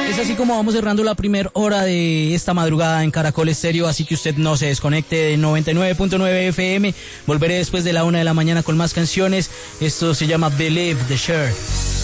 Es así como vamos cerrando la primera hora de esta madrugada en Caracol Estéreo, así que usted no se desconecte de 99.9 FM. Volveré después de la 1 de la mañana con más canciones. Esto se llama Believe de Cher.